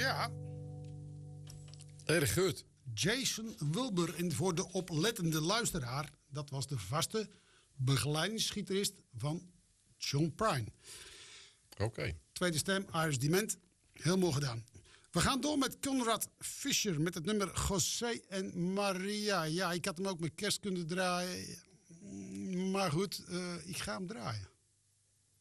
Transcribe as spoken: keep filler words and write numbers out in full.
Ja. Erg goed. Jason Wilbur. En voor de oplettende luisteraar, dat was de vaste begeleidingsgitarist van John Prine. Oké. Okay. Tweede stem, Iris Dement. Heel mooi gedaan. We gaan door met Conrad Fischer met het nummer José en Maria. Ja, ik had hem ook met kerst kunnen draaien. Maar goed, uh, ik ga hem draaien.